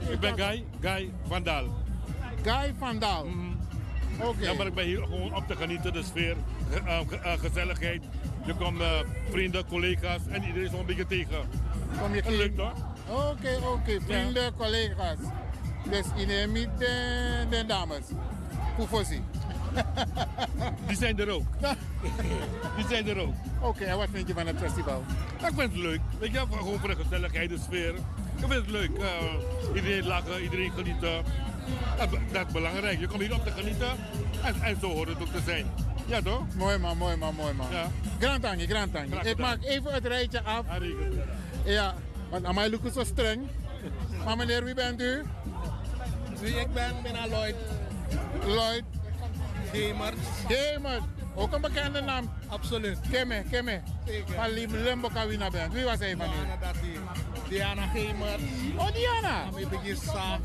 Ik ben Guy van Daal. Guy van Daal. Oké. Ja, maar ik ben hier gewoon op te genieten, de sfeer, gezelligheid. Je komt vrienden, collega's en iedereen is een beetje tegen. Kom je Leuk toch? Oké. Vrienden, collega's. Dus iedereen met de dames. Hoe voorzien? Die zijn er ook. Die zijn er ook. Oké, en wat vind je van het festival? Ik vind het leuk. Weet je, gewoon voor de gezelligheid, de sfeer. Ik vind het leuk. Iedereen lachen, iedereen genieten. Dat is belangrijk. Je komt hier op te genieten en zo hoort het ook te zijn. Ja toch? Mooi man. Ja. Grand tangi. Ik maak even het rijtje af. Ja, want aan mij lukt het zo streng. Maar meneer, wie bent u? Wie ik ben Lloyd. Lloyd. Gamers. Ook een bekende naam. Absoluut. Kemme. Zeker. Van Limbo Kawina bent. Wie was hij van u? Diana Gamers. Oh, Diana. Ami Begissa.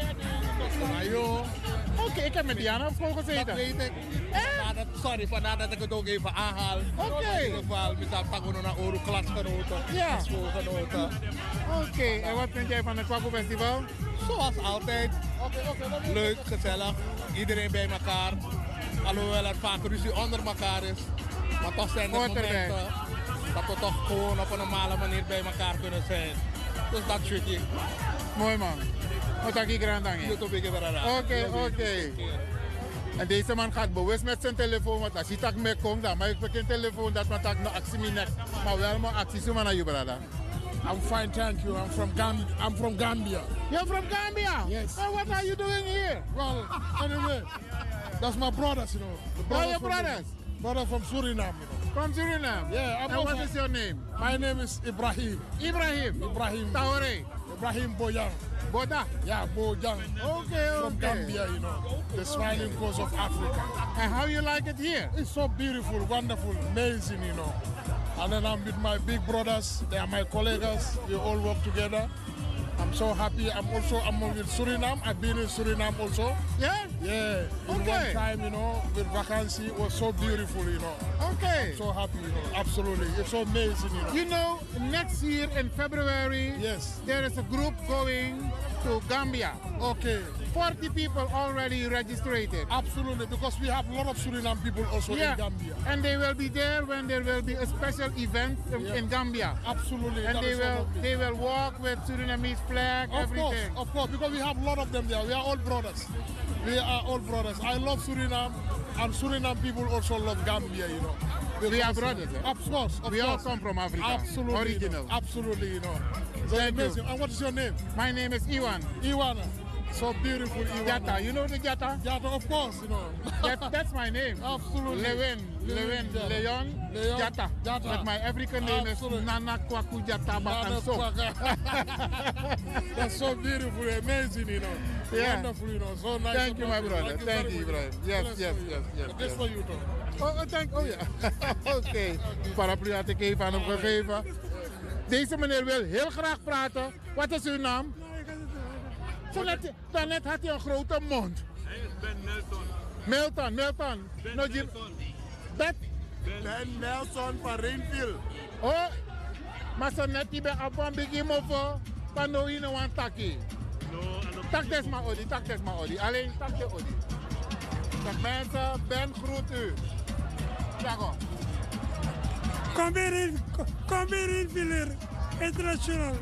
Ayo. Oké, ik heb met Diana op school Dat gezeten. weet ik. Sorry, vandaar dat ik het ook even aanhaal. Oké. In ieder geval, met dat pakken naar Oro klasgenoten. Ja. Schoolgenoten. Oké, en wat vind jij van het Kwaku Festival? Zoals altijd. Leuk, gezellig. Iedereen bij elkaar. Alhoewel er vaak ruzie onder elkaar is. Maar toch zijn er Hoort erbij. momenten dat we toch gewoon op een normale manier bij elkaar kunnen zijn. Dus dat tricky. Mooi man. Wat dank je Grand tangi. Oké. En deze man gaat bewust met zijn telefoon, want als je tak mee komt, dan maak ik geen telefoon dat man tak no actie mee nek. Maar wel maar actie zo naar je brada. I'm fine, thank you. I'm from Gambia. You're from Gambia? Yes. Oh, what are you doing here? Well, anyway, that's my brothers, you know. The Oh, your from- brothers? Brother from Suriname, you know. From Suriname? Yeah, I'm And what also- is your name? My name is Ibrahim. Ibrahim Taure. Ibrahim Boyang. Boda. Yeah, Boyang. Okay. From Gambia, you know. The smiling coast of Africa. And how you like it here? It's so beautiful, wonderful, amazing, you know. And then I'm with my big brothers. They are my colleagues. We all work together. I'm so happy. I'm with Suriname. I've been in Suriname also. Yeah? Yeah. In Okay. one time, you know, with vacancy, it was so beautiful, you know. Okay. So happy, you know. Absolutely. It's so amazing, you know. You know, next year in February, Yes. there is a group going to Gambia. Okay. 40 people already registered. Absolutely, because we have a lot of Suriname people also in Gambia. And they will be there when there will be a special event in Gambia. Absolutely. And that is so lovely. they will walk with Surinamese flag, everything. Of course, because we have a lot of them there. We are all brothers. We are all brothers. I love Suriname, and Suriname people also love Gambia, you know. We are brothers, eh? Of course. We all come from Africa. Absolutely. Original. You know, absolutely, you know. So Thank you. amazing. And what is your name? My name is Iwan. Iwana. So beautiful, Iwana. Jata, you know the Jata? Jata, of course, you know. That's my name. Absolutely. Leon Leon Jata. Jata. But my African name Absolutely. is Nana Kwaku Jata Bakanso. That's so beautiful, amazing, you know. Yeah. Wonderful, you know. So nice. Thank you, my brother. Thank Thank very you, much. Ibrahim. Yes. This for you, too. Oh ja. Oké. Paraplu had ik even aan hem gegeven. Deze meneer wil heel graag praten. Wat is uw naam? Daarnet had hij een grote mond. Hij is Ben Nelson. Milton. Ben Nelson van Rainfield. Oh, maar zo net die bij Abban begin over. Van nou in een takkie. Tak des maar Odi. Alleen tak de Odi. Dag mensen, Ben groet u. Jago. Kom weer in, Viller. International.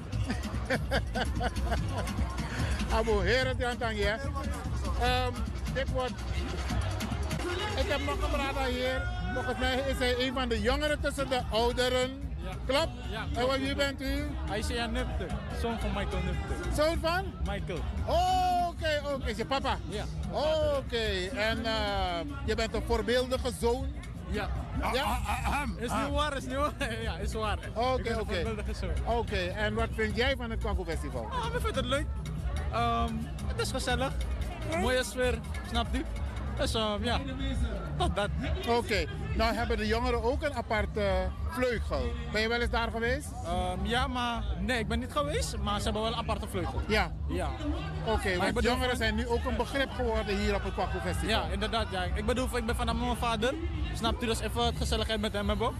Abo, heren, dank je. Dit wordt... Ik heb nog een brada hier. Volgens mij is hij een van de jongeren tussen de ouderen. Klopt? Ja, En wat wie bent u? Isaiah Nupte, zoon van Michael Nupte. Zoon van? Michael. Oké. Is je papa? Ja. Oké. En je bent een voorbeeldige zoon? Ja. Ja? Is niet waar, is niet waar. Ja, is waar. Ik ben een voorbeeldige zoon. Oké, en wat vind jij van het Kwaku Festival? Ah, ik vind het leuk. Het is gezellig. Mooie sfeer, snapt u? Dus ja, tot dat. Oké, nou hebben de jongeren ook een aparte vleugel. Ben je wel eens daar geweest? Ja, maar nee, ik ben niet geweest, maar ze hebben wel een aparte vleugel. Ja. Ja. Oké, want bedoel jongeren van- zijn nu ook een begrip geworden hier op het Kwaku Festival. Ja, inderdaad. Ja. Ik bedoel, ik ben vanaf mijn vader. Snapt u, dus even het gezelligheid met hem hebben.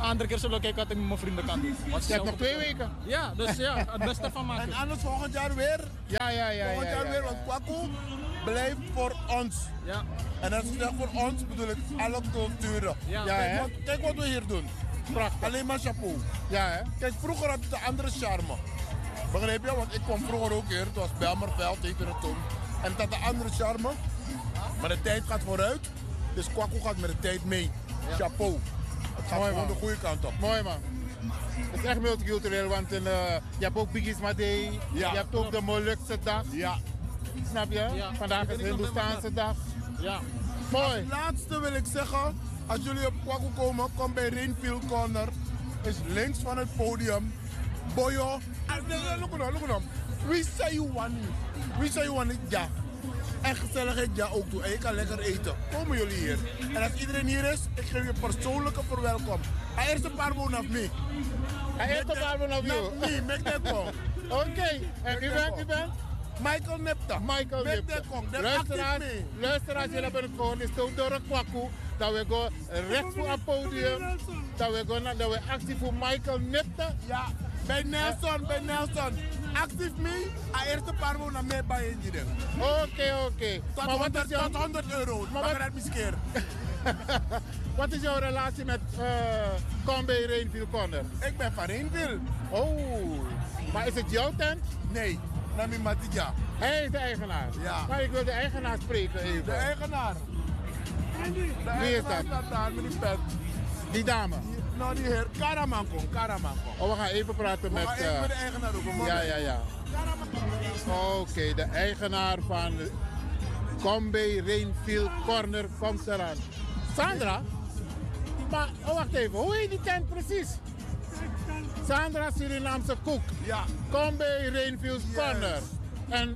Andere keer zullen we kijken wat ik met mijn vrienden kan doen. Want Je hebt nog 2 weken. Ja, dus ja, het beste van maken. En anders volgend jaar weer. Ja. Volgend jaar weer, want Kwaku blijft voor ons. Ja. En als ik zeg voor ons, bedoel ik alle culturen. Ja. Ja, hè? Kijk wat we hier doen. Prachtig. Alleen maar chapeau. Ja, hè? Kijk, vroeger had het een andere charme. Begrijp je? Want ik kwam vroeger ook hier. Het was Belmerveld, heette het toen. En het had een andere charme. Maar de tijd gaat vooruit. Dus Kwaku gaat met de tijd mee. Chapeau. Het gaat Mooi, gewoon man. de goede kant op. Mooi, man. Het is echt multicultureel, want je hebt ook Bigisma Day. Ja. Je hebt ook de Molukse dag. Ja. Snap je? Ja. Vandaag is Hindoestaanse dag. Ja. Mooi. Als laatste wil ik zeggen, als jullie op Kwaku komen, kom bij Rainfield Corner. Is links van het podium. Boyo. Look at Wie zei you want? Wie zei you want? Ja. En gezelligheid ja ook toe. En je kan lekker eten. Komen jullie hier. En als iedereen hier is, ik geef je persoonlijke verwelkom. Eerst een paar woorden af me. Hij heeft een paar van op jou. Nee, make that kong. Oké. En u bent? Michael Nepta. Michael Make Nipte. that kong. Dat Luisteraars, actief mee. luisteraars, jullie hebben het gehoord. Het is toen door een Kwaku. Dat we gaan rechts voor het podium. Dat we actie voor Michael Nipte. Ja, bij Nelson. Actief mee. Eerst een paar woorden mee bij je ding. Oké. Tot Maar wat is 100 jouw... tot 100 euro. Maar Maar wat- dat miskeer. Wat is jouw relatie met Combe Rainfield Corner? Ik ben van Rainfield. Oh, maar is het jouw tent? Nee, Nami Matija. Hij is de eigenaar. Ja. Maar ik wil de eigenaar spreken even. De eigenaar. De Wie is eigenaar dat? staat daar met die pet. Die dame. Nou, die heer Karamanko. Oh, we gaan even praten We met... gaan even met de eigenaar ook. Ja. Oké, de eigenaar van Combe Rainfield Corner komt eraan. Sandra? Maar, wacht even. Hoe heet die tent precies? Sandra Surinaamse Koek. Ja. Combe Rainfield Yes. Corner. En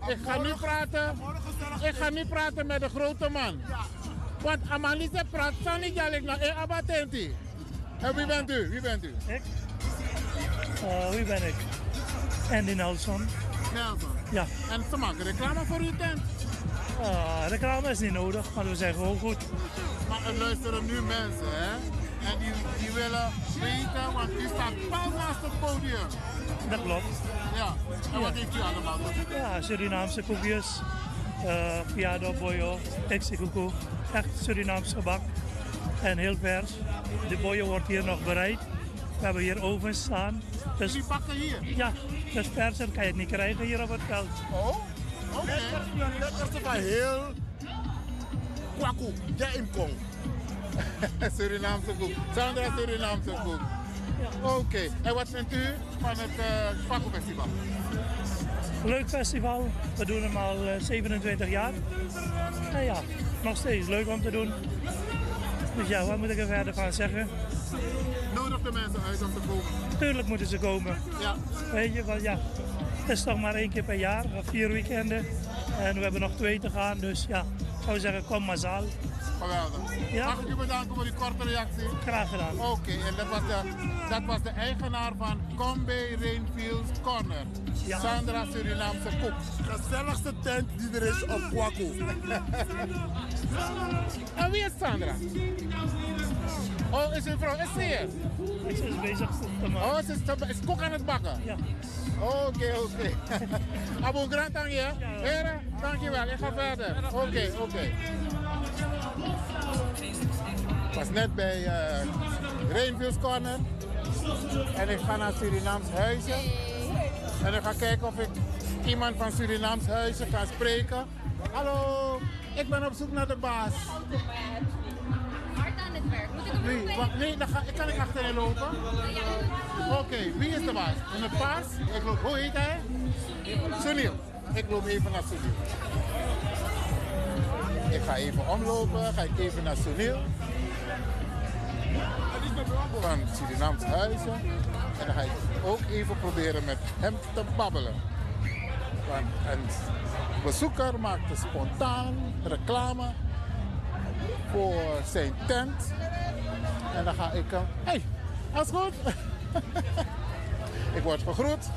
ik ga nu praten met de grote man. Ja. Want Amalise praat zo niet jalek naar abatenti. En wie bent u? Ik? Wie ben ik? Andy Nelson. Nelson. Ja, En ze maken reclame voor uw tent. reclame is niet nodig, maar we zijn gewoon goed. Maar er luisteren nu mensen, hè? En die willen weten, want u staat pal naast het podium. Dat klopt. Ja. En wat heeft u allemaal doen? Ja, Surinaamse koekjes, piado, boyo, exikoekoe. Echt Surinaams gebak. En heel vers. De boyo wordt hier nog bereid. We hebben hier ovens staan. Dus Jullie bakken hier. ja, dus verser kan je het niet krijgen hier op het veld. Oh? Oké. Dat is van heel Kwaku. Ja, in Kong. Surinaamse koek. Sandra Surinaamse koek. Oké. En wat vindt u van het Kwaku Festival? Leuk festival. We doen hem al 27 jaar. En ja, nog steeds leuk om te doen. Dus ja, wat moet ik er verder van zeggen? Nodig de mensen uit om te komen. Tuurlijk moeten ze komen. Ja. Weet je, want ja, het is toch maar 1 keer per jaar, 4 weekenden. En we hebben nog 2 te gaan, dus ja, ik zou zeggen, kom massaal. Geweldig. Ja. Mag ik u bedanken voor die korte reactie? Graag gedaan. Oké, en dat was de eigenaar van Combe Rainfield Corner. Ja. Sandra Surinaamse Koek. Gezelligste tent die er is op Kwaku. En wie is Sandra? Oh, is uw vrouw? Is ze hier? Ik ben bezig te maken. Oh, ze is koek aan het bakken? Ja. Oké. Abu Grant aan je? Heren, dankjewel. Ik ga verder. Oké. Ik was net bij Rainfield Corner. En ik ga naar Surinaams Huizen. En ik ga kijken of ik iemand van Surinaams Huizen kan spreken. Hallo, ik ben op zoek naar de baas. Hard aan het werk. Moet ik hem Wie? nog Wacht, nee, ik kan ik achterin lopen. Oké, wie is de baas? In het paas? Ik loop, hoe heet hij? Sunil. Ik loop even naar Sunil. Ik ga even omlopen, ga ik even naar Sunil. Van Surinaams Huizen. En dan ga ik ook even proberen met hem te babbelen. Want een bezoeker maakte spontaan reclame voor zijn tent. En dan ga ik hem... Hey, alles goed? Ik word gegroet.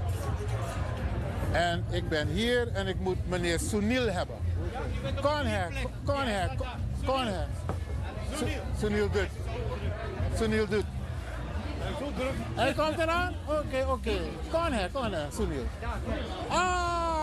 En ik ben hier en ik moet meneer Sunil hebben. Kon her. Sunil doet. Hij komt eraan? Oké. Kom her, Sunil. Ah!